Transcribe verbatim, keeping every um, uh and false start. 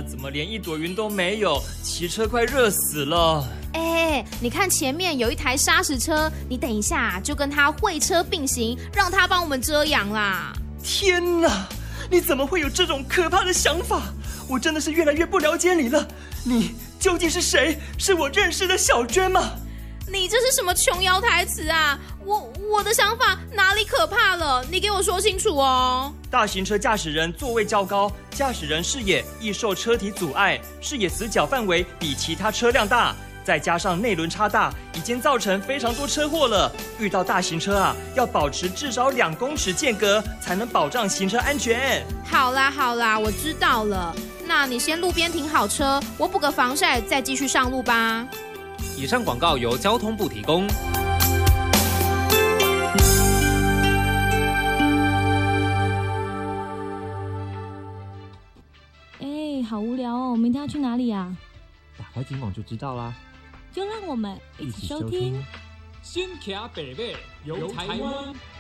呀，怎么连一朵云都没有？骑车快热死了。 哎，你看前面有一台砂石车，你等一下就跟它会车并行，让它帮我们遮阳啦。 天哪，你怎么会有这种可怕的想法？我真的是越来越不了解你了。你究竟是谁？是我认识的小娟吗？ 你这是什么琼瑶台词啊？我我的想法哪里可怕了？你给我说清楚哦。 大型车驾驶人座位较高，驾驶人视野易受车体阻碍，视野死角范围比其他车辆大，再加上内轮差大，已经造成非常多车祸了。遇到大型车啊，要保持至少两公尺间隔，才能保障行车安全。 好啦好啦，我知道了。那你先路边停好车，我补个防晒，再继续上路吧。 以上广告由交通部提供。 哎，好无聊哦，明天要去哪里啊？ 打开警网就知道啦。 就让我们一起收听。 新卡北北游台湾。